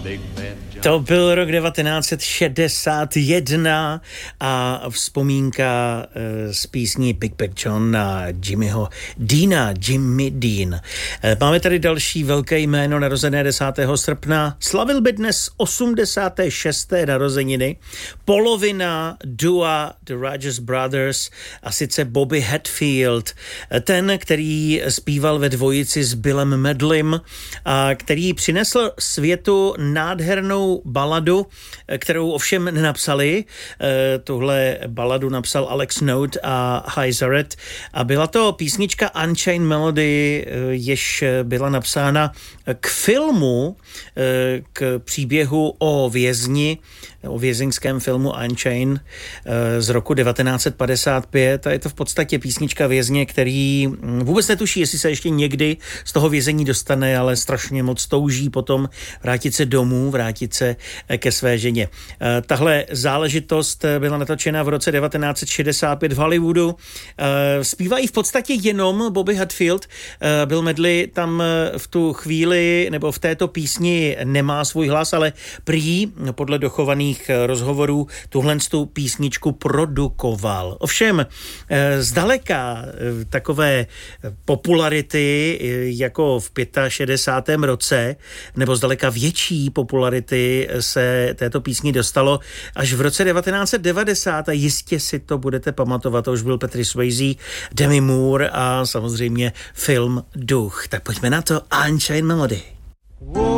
To byl rok 1961 a vzpomínka z písní Big Bad John na Jimmyho Deana, Jimmy Dean. Máme tady další velké jméno, narozené 10. srpna. Slavil by dnes 86. narozeniny polovina dua The Rogers Brothers, a sice Bobby Hatfield, ten, který zpíval ve dvojici s Billem Medleym a který přinesl světu nádhernou baladu, kterou ovšem nenapsali. Tuhle baladu napsal Alex Note a Hy Zarrett a byla to písnička Unchained Melody, jež byla napsána k filmu, k příběhu o vězni, o vězeňském filmu Unchained z roku 1955 a je to v podstatě písnička vězně, který vůbec netuší, jestli se ještě někdy z toho vězení dostane, ale strašně moc touží potom vrátit se domů, vrátit se ke své ženě. Tahle záležitost byla natočena v roce 1965 v Hollywoodu. Zpívají v podstatě jenom Bobby Hatfield. Bill Medley tam v tu chvíli nebo v této písni nemá svůj hlas, ale prý podle dochovaných rozhovorů tuhle písničku produkoval. Ovšem zdaleka takové popularity jako v 65. roce nebo zdaleka větší popularity se této písni dostalo až v roce 1990 a jistě si to budete pamatovat. To už byl Patrick Swayze, Demi Moore a samozřejmě film Duch. Tak pojďme na to. Unchained Melody.